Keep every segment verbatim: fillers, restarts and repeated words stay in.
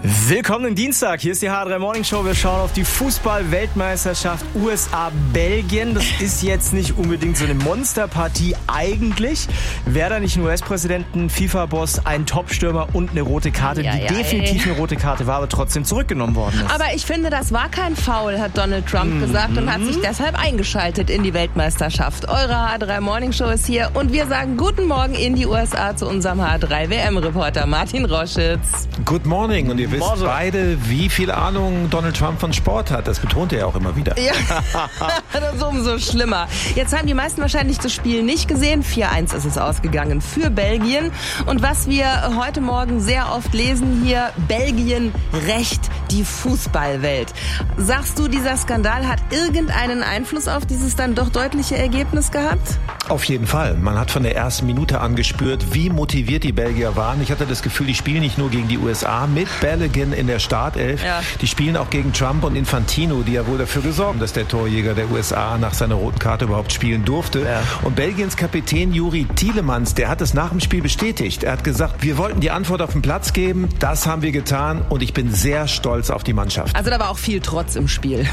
Willkommen Dienstag, hier ist die H drei Morning Show. Wir schauen auf die Fußball-Weltmeisterschaft U S A-Belgien. Das ist jetzt nicht unbedingt so eine Monsterpartie eigentlich. Wäre da nicht ein U S-Präsident, ein FIFA-Boss, ein Top-Stürmer und eine rote Karte, ja, die ja, definitiv ey. eine rote Karte war, aber trotzdem zurückgenommen worden ist. Aber ich finde, das war kein Foul, hat Donald Trump Mhm. gesagt und hat sich deshalb eingeschaltet in die Weltmeisterschaft. Eure H drei Morning Show ist hier und wir sagen guten Morgen in die U S A zu unserem H drei W M-Reporter Martin Roschitz. Good morning. Und ihr wisst Morgen. beide, wie viel Ahnung Donald Trump von Sport hat. Das betont er ja auch immer wieder. Ja, das ist umso schlimmer. Jetzt haben die meisten wahrscheinlich das Spiel nicht gesehen. vier eins ist es ausgegangen für Belgien. Und was wir heute Morgen sehr oft lesen hier, Belgien rächt die Fußballwelt. Sagst du, dieser Skandal hat irgendeinen Einfluss auf dieses dann doch deutliche Ergebnis gehabt? Auf jeden Fall. Man hat von der ersten Minute an gespürt, wie motiviert die Belgier waren. Ich hatte das Gefühl, die spielen nicht nur gegen die U S A mit Balogun in der Startelf. Ja. Die spielen auch gegen Trump und Infantino, die ja wohl dafür gesorgt haben, dass der Torjäger der U S A nach seiner roten Karte überhaupt spielen durfte. Ja. Und Belgiens Kapitän Juri Tielemans, der hat es nach dem Spiel bestätigt. Er hat gesagt, wir wollten die Antwort auf den Platz geben. Das haben wir getan und ich bin sehr stolz auf die Mannschaft. Also da war auch viel Trotz im Spiel.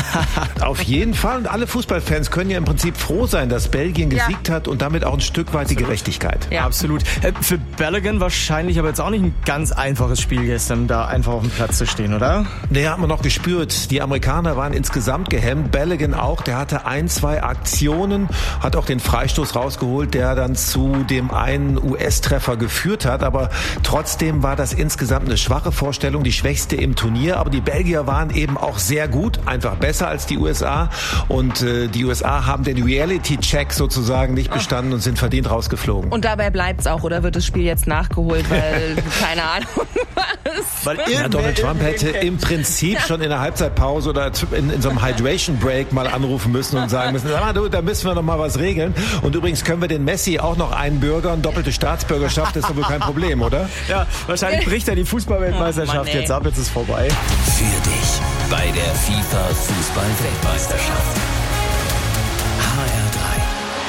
Auf jeden Fall. Und alle Fußballfans können ja im Prinzip froh sein, dass Belgien Ja. gesiegt hat und damit auch ein Stück weit die Gerechtigkeit. Ja. Absolut. Äh, Für Balogun wahrscheinlich aber jetzt auch nicht ein ganz einfaches Spiel gestern, da einfach auf dem Platz zu stehen, oder? Der hat man noch gespürt. Die Amerikaner waren insgesamt gehemmt. Balogun auch. Der hatte ein, zwei Aktionen, hat auch den Freistoß rausgeholt, der dann zu dem einen U S-Treffer geführt hat. Aber trotzdem war das insgesamt eine schwache Vorstellung, die schwächste im Turnier. Aber die Belgier waren eben auch sehr gut, einfach besser als die U S A. Und äh, die U S A haben den Reality-Check sozusagen nicht bestanden und sind verdient rausgeflogen. Und dabei bleibt's auch, oder wird das Spiel jetzt nachgeholt, weil keine Ahnung was? Weil Ja, Donald Trump hätte im Prinzip schon in der Halbzeitpause oder in, in so einem Hydration Break mal anrufen müssen und sagen müssen, sag mal, du, da müssen wir noch mal was regeln. Und übrigens können wir den Messi auch noch einbürgern. Doppelte Staatsbürgerschaft ist doch wohl kein Problem, oder? Ja, wahrscheinlich bricht er die Fußballweltmeisterschaft Oh Mann, ey. jetzt ab, jetzt ist vorbei. Für dich bei der FIFA Fußball-Weltmeisterschaft. H R